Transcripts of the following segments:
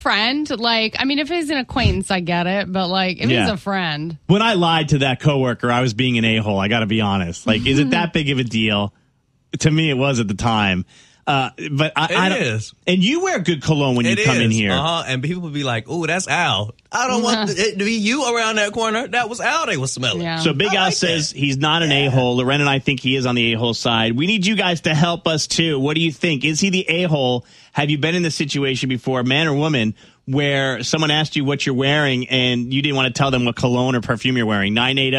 friend. Like, I mean, if he's an acquaintance, I get it. But, like, if he's a friend. When I lied to that coworker, I was being an a-hole. I got to be honest. Like, is it that big of a deal? To me, it was at the time. But it is. And you wear good cologne when you come in here. And people would be like, "Oh, that's Al." I don't want it to be you around that corner. That was Al they was smelling. Yeah. So Big Al says he's not an a-hole. Loren and I think he is on the a-hole side. We need you guys to help us, too. What do you think? Is he the a-hole? Have you been in this situation before, man or woman, where someone asked you what you're wearing and you didn't want to tell them what cologne or perfume you're wearing?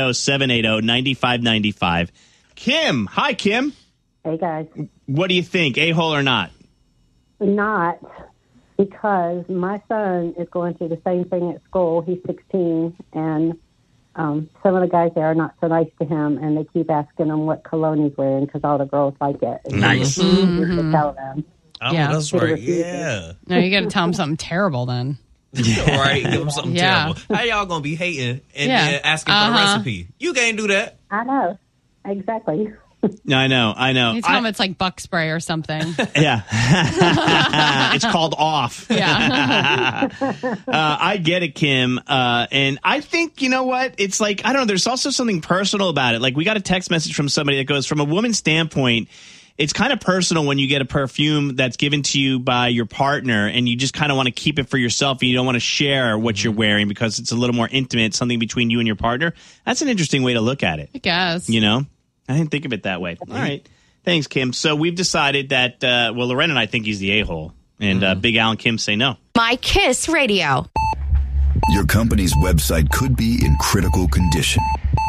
980-780-9595. Kim. Hi, Kim. Hey, guys. What do you think, a-hole or not? Not, because my son is going through the same thing at school. He's 16, and some of the guys there are not so nice to him, and they keep asking him what cologne he's wearing because all the girls like it. Nice. To tell them. Oh, that's right. Yeah. No, you got to tell him something terrible then. Right. Give them something terrible. How y'all going to be hating and then asking for a recipe? You can't do that. I know. Exactly. I know. You tell him it's like buck spray or something. Yeah. It's called off. Yeah. I get it, Kim. And I think, you know what? It's like, I don't know, there's also something personal about it. Like, we got a text message from somebody that goes, from a woman's standpoint, it's kind of personal when you get a perfume that's given to you by your partner and you just kind of want to keep it for yourself and you don't want to share what you're wearing because it's a little more intimate, something between you and your partner. That's an interesting way to look at it. I guess. You know? I didn't think of it that way. All right. Thanks, Kim. So we've decided that, Loren and I think he's the a-hole. And Big Al and Kim say no. My Kiss Radio. Your company's website could be in critical condition.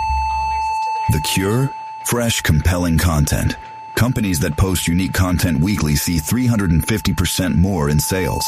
The cure? Fresh, compelling content. Companies that post unique content weekly see 350% more in sales.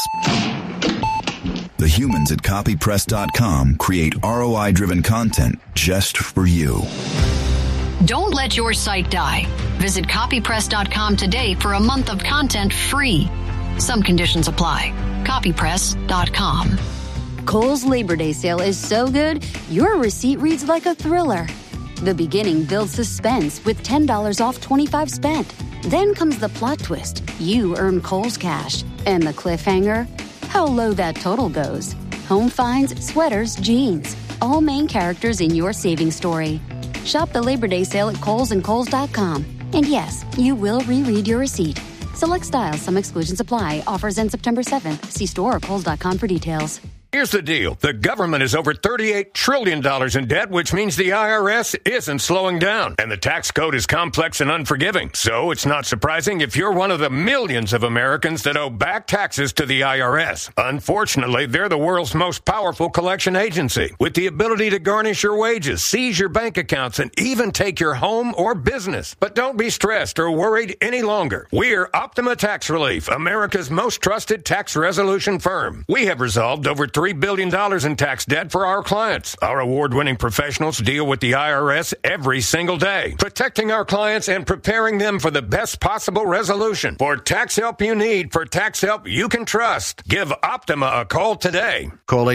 The humans at copypress.com create ROI-driven content just for you. Don't let your site die. Visit copypress.com today for a month of content free. Some conditions apply. Copypress.com. Kohl's Labor Day sale is so good, your receipt reads like a thriller. The beginning builds suspense with $10 off 25 spent. Then comes the plot twist. You earn Kohl's cash. And the cliffhanger? How low that total goes. Home finds, sweaters, jeans. All main characters in your savings story. Shop the Labor Day sale at Kohl's and Kohl's.com. And yes, you will reread your receipt. Select styles, some exclusions apply. Offers end September 7th. See store or Kohl's.com for details. Here's the deal. The government is over $38 trillion in debt, which means the IRS isn't slowing down. And the tax code is complex and unforgiving. So it's not surprising if you're one of the millions of Americans that owe back taxes to the IRS. Unfortunately, they're the world's most powerful collection agency, with the ability to garnish your wages, seize your bank accounts, and even take your home or business. But don't be stressed or worried any longer. We're Optima Tax Relief, America's most trusted tax resolution firm. We have resolved over $3 billion in tax debt for our clients. Our award-winning professionals deal with the IRS every single day, protecting our clients and preparing them for the best possible resolution. For tax help you need, for tax help you can trust, give Optima a call today. Call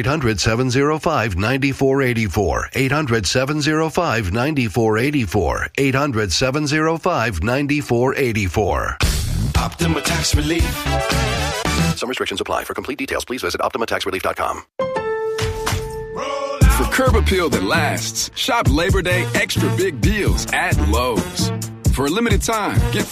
800-705-9484. 800-705-9484. 800-705-9484. Optima Tax Relief. Some restrictions apply. For complete details, please visit OptimaTaxRelief.com. For curb appeal that lasts, shop Labor Day extra big deals at Lowe's. For a limited time, get